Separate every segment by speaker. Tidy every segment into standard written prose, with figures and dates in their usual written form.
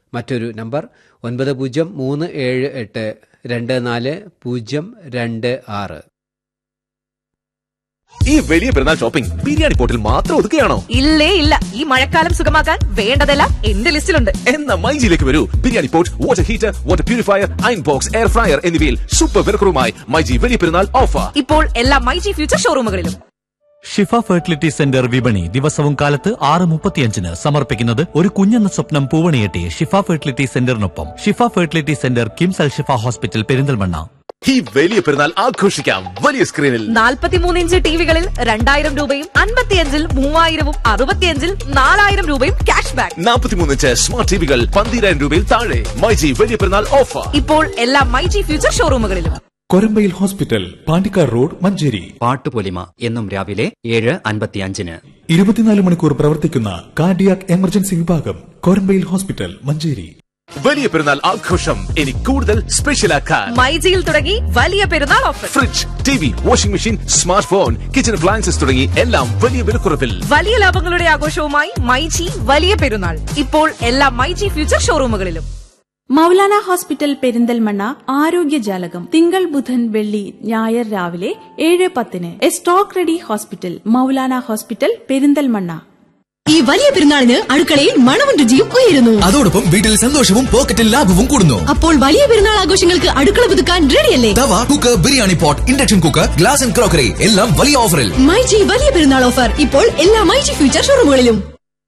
Speaker 1: മറ്റൊരു നമ്പർ 9037824026.
Speaker 2: ഈ വലിയ പെരുന്നാൾ ഷോപ്പിംഗ് ബിരിയാണി പോർട്ടിൽ മാത്രം ഒതുക്കുകയാണോ?
Speaker 3: ഇല്ലേ ഇല്ല, ഈ മഴക്കാലം സുഖമാക്കാൻ വേണ്ടതെല്ലാം എന്റെ ലിസ്റ്റിലുണ്ട്.
Speaker 2: എന്ന മൈജിയിലേക്ക് വരൂ. Biryani port, water heater, water purifier, iron box, air fryer എന്നിവയിൽ സൂപ്പർ വിലക്കുറവുമായി മൈജി വലിയ പെരുന്നാൾ ഓഫർ
Speaker 3: ഇപ്പോൾ എല്ലാ മൈജി ഫ്യൂച്ചർ ഷോറൂമുകളിലും.
Speaker 4: ഷിഫ ഫെർട്ടിലിറ്റി സെന്റർ വിപണി ദിവസവും കാലത്ത് 6:35 സമർപ്പിക്കുന്നത് ഒരു കുഞ്ഞെന്ന സ്വപ്നം പൂവണിയെട്ടി ഷിഫ ഫെർട്ടിലിറ്റി സെന്ററിനൊപ്പം. ഷിഫ ഫെർട്ടിലിറ്റി സെന്റർ കിംസ് അൽ ഷിഫ ഹോസ്പിറ്റൽ പെരിന്തൽമണ്ണ.
Speaker 2: ഈ വലിയ പെരുന്നാൾ ആഘോഷിക്കാം വലിയ സ്ക്രീനിൽ.
Speaker 3: 43 ഇഞ്ച് ടിവികളിൽ 2000 രൂപയും 55-ൽ 3000-ഉം 65-ൽ 4000 രൂപയും ക്യാഷ് ബാക്ക്.
Speaker 2: 43 ഇഞ്ച് സ്മാർട്ട് ടിവികൾ 12,000 രൂപയിൽ താഴെ. മൈജി വലിയ പെരുന്നാൾ ഓഫർ
Speaker 3: ഇപ്പോൾ എല്ലാ myG future ഷോറൂമുകളിലും.
Speaker 5: Korambayil hospital, Pandikkad road, Manjeri.
Speaker 6: Pattupolima എന്നും രാവിലെ 7:55.
Speaker 5: 24 മണിക്കൂർ പ്രവർത്തിക്കുന്ന കാർഡിയാക് എമർജൻസി വിഭാഗം. കൊരമ്പയിൽ ഹോസ്പിറ്റൽ, മഞ്ചേരി.
Speaker 2: വലിയ പെരുന്നാൾ ആഘോഷം ഇനി കൂടുതൽ സ്പെഷ്യലാക്കാൻ
Speaker 3: മൈജിയിൽ തുടങ്ങി വലിയ പെരുന്നാൾ offer.
Speaker 2: Fridge, TV, washing machine, smart phone, kitchen appliances തുടങ്ങി എല്ലാം വലിയ വിലക്കുറവിൽ.
Speaker 3: വലിയ ലാഭങ്ങളുടെ ആഘോഷവുമായി മൈജി വലിയ പെരുന്നാൾ ഇപ്പോൾ എല്ലാ മൈജി ഫ്യൂച്ചർ ഷോറൂമുകളിലും.
Speaker 7: മൗലാന ഹോസ്പിറ്റൽ പെരിന്തൽമണ്ണ ആരോഗ്യജാലകം തിങ്കൾ, ബുധൻ, വെള്ളി, ഞായർ രാവിലെ 7:10. A stock ready hospital, Maulana hospital Perinthalmanna.
Speaker 8: ഈ വലിയ പെരുന്നാളിന് അടുക്കളയിൽ മണവും രുചിയും ഉയരുന്നു.
Speaker 9: അതോടൊപ്പം വീട്ടിൽ സന്തോഷവും പോക്കറ്റിൽ ലാഭവും കൂടുന്നു.
Speaker 8: അപ്പോൾ വലിയ പെരുന്നാൾ ആഘോഷങ്ങൾക്ക് അടുക്കള പുതുക്കാൻ റെഡിയല്ലേ?
Speaker 9: തവ, cooker, biryani pot, induction cooker, glass and crockery എല്ലാം വലിയ ഓഫറിൽ.
Speaker 8: മൈജി വലിയ പെരുന്നാൾ ഓഫർ ഇപ്പോൾ എല്ലാ മൈജി ഫ്യൂച്ചർ ഷോറൂമുകളിലും.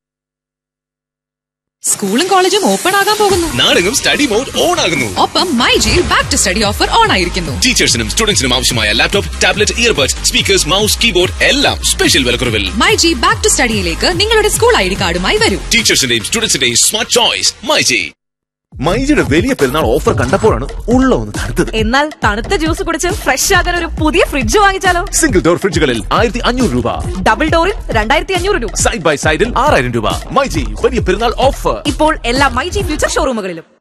Speaker 10: സ്കൂളും കോളേജും ഓപ്പൺ ആകാൻ പോകുന്നു.
Speaker 2: നാടെങ്ങും സ്റ്റഡി മോഡ് ഓൺ ആകുന്നു.
Speaker 10: ഒപ്പം മൈജിയിൽ back to study offer on ആയിരിക്കുന്നു.
Speaker 2: ടീച്ചേഴ്സിനും സ്റ്റുഡൻസിനും ആവശ്യമായ laptop, tablet, earbuds, speakers, mouse, keyboard എല്ലാം സ്പെഷ്യൽ വിലക്കുറവിൽ.
Speaker 10: മൈജി ബാക്ക് ടു സ്റ്റഡിയിലേക്ക് നിങ്ങളുടെ സ്കൂൾ ID കാർഡുമായി വരൂ.
Speaker 2: ടീച്ചേഴ്സിന്റെയും സ്റ്റുഡൻസിന്റെയും സ്മാർട്ട് ചോയ്സ് മൈജി. മൈജിയുടെ വലിയ പെരുന്നാൾ ഓഫർ കണ്ടപ്പോഴാണ് ഉള്ള ഒന്ന് തണുത്തത്.
Speaker 3: എന്നാൽ തണുത്ത ജ്യൂസ് കുടിച്ച് ഫ്രഷ് ആകാൻ ഒരു പുതിയ ഫ്രിഡ്ജ് വാങ്ങിച്ചാലോ?
Speaker 2: സിംഗിൾ ഡോർ ഫ്രിഡ്ജുകളിൽ 1500 രൂപ,
Speaker 3: ഡബിൾ ഡോറിൽ 2500 രൂപ,
Speaker 2: സൈഡ് ബൈ സൈഡിൽ 6000 രൂപ. മൈജി വലിയ പെരുന്നാൾ ഓഫർ
Speaker 3: ഇപ്പോൾ എല്ലാ മൈജി ഫ്യൂച്ചർ ഷോറൂമുകളിലും.